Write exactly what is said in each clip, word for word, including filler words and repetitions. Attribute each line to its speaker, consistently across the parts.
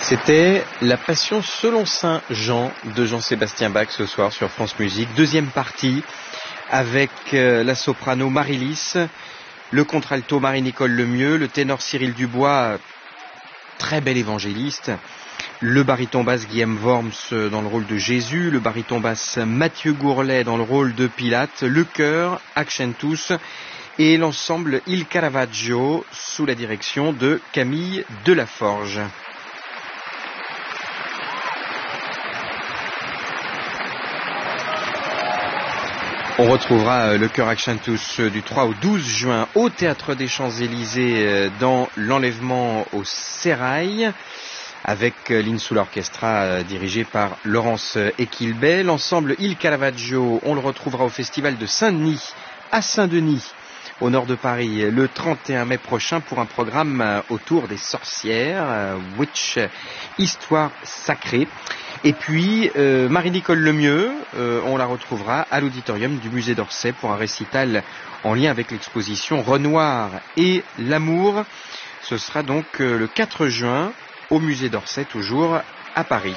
Speaker 1: C'était La Passion selon Saint Jean de Jean-Sébastien Bach ce soir sur France Musique. Deuxième partie avec euh, la soprano Marie-Lys, le contralto Marie-Nicole Lemieux, le ténor Cyril Dubois, très bel évangéliste, le baryton basse Guillaume Worms dans le rôle de Jésus, le baryton basse Mathieu Gourlet dans le rôle de Pilate, le chœur Accentus et l'ensemble Il Caravaggio sous la direction de Camille Delaforge. On retrouvera le chœur Accentus du trois au douze juin au Théâtre des Champs-Élysées dans l'enlèvement au Sérail avec l'Insula Orchestra dirigé par Laurence Equilbet. L'ensemble Il Caravaggio, on le retrouvera au Festival de Saint-Denis à Saint-Denis au nord de Paris le trente et un mai prochain pour un programme autour des sorcières, Witch, Histoire sacrée. Et puis euh, Marie-Nicole Lemieux, euh, on la retrouvera à l'auditorium du musée d'Orsay pour un récital en lien avec l'exposition Renoir et l'amour. Ce sera donc euh, le quatre juin au musée d'Orsay, toujours à Paris.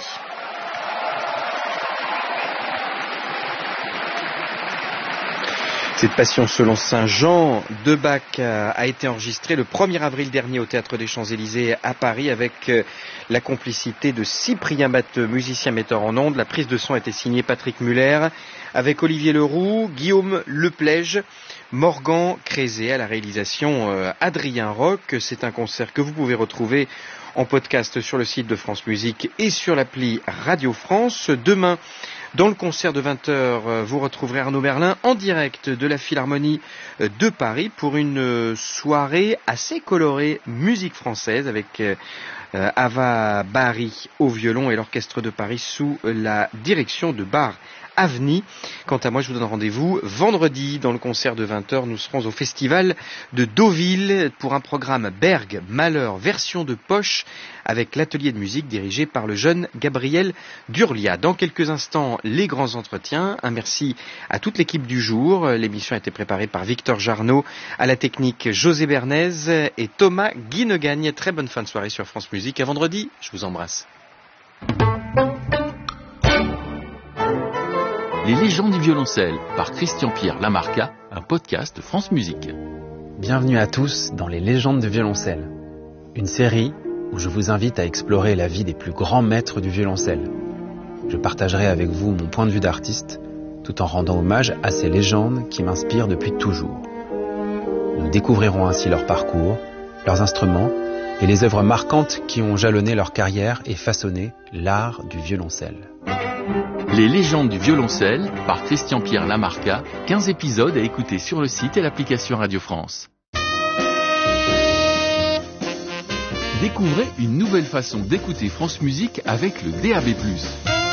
Speaker 1: Cette Passion selon Saint Jean de Bach a été enregistrée le premier avril dernier au Théâtre des Champs-Élysées à Paris avec la complicité de Cyprien Batteux, musicien metteur en ondes. La prise de son a été signée Patrick Muller avec Olivier Leroux, Guillaume Leplège, Morgan Crézé à la réalisation, Adrien Roch. C'est un concert que vous pouvez retrouver en podcast sur le site de France Musique et sur l'appli Radio France. Demain, dans le concert de vingt heures, vous retrouverez Arnaud Merlin en direct de la Philharmonie de Paris pour une soirée assez colorée musique française avec Ava Bahri au violon et l'Orchestre de Paris sous la direction de Bar Avni. Quant à moi, je vous donne rendez-vous vendredi dans le concert de vingt heures. Nous serons au festival de Deauville pour un programme Berg, Malheur, version de poche avec l'atelier de musique dirigé par le jeune Gabriel Durlia. Dans quelques instants, les grands entretiens. Un merci à toute l'équipe du jour. L'émission a été préparée par Victor Jarnot, à la technique José Bernez et Thomas Guinegagne. Très bonne fin de soirée sur France Musique. À vendredi, je vous embrasse.
Speaker 2: Les légendes du violoncelle par Christian-Pierre Lamarca, un podcast de France Musique.
Speaker 3: Bienvenue à tous dans Les légendes du violoncelle, une série où je vous invite à explorer la vie des plus grands maîtres du violoncelle. Je partagerai avec vous mon point de vue d'artiste, tout en rendant hommage à ces légendes qui m'inspirent depuis toujours. Nous découvrirons ainsi leur parcours, leurs instruments et les œuvres marquantes qui ont jalonné leur carrière et façonné l'art du violoncelle.
Speaker 2: Les légendes du violoncelle par Christian-Pierre Lamarca, quinze épisodes à écouter sur le site et l'application Radio France. Découvrez une nouvelle façon d'écouter France Musique avec le D A B plus.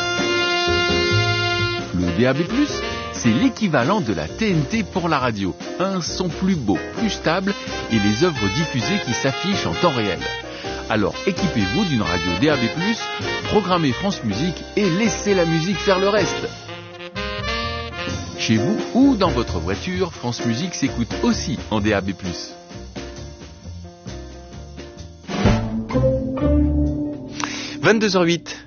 Speaker 2: Le D A B plus, c'est l'équivalent de la T N T pour la radio. Un son plus beau, plus stable et les œuvres diffusées qui s'affichent en temps réel. Alors équipez-vous d'une radio D A B plus, programmez France Musique et laissez la musique faire le reste. Chez vous ou dans votre voiture, France Musique s'écoute aussi en D A B plus.
Speaker 1: vingt-deux heures huit.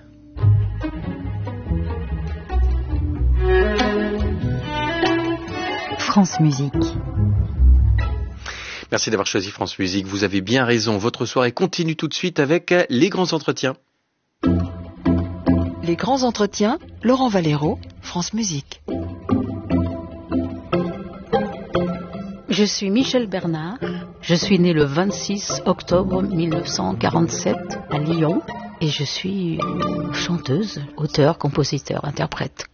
Speaker 4: France Musique.
Speaker 1: Merci d'avoir choisi France Musique. Vous avez bien raison. Votre soirée continue tout de suite avec les grands entretiens.
Speaker 4: Les grands entretiens, Laurent Valero, France Musique.
Speaker 5: Je suis Michel Bernard. Je suis née le vingt-six octobre mille neuf cent quarante-sept à Lyon et je suis chanteuse, auteure, compositeur, interprète.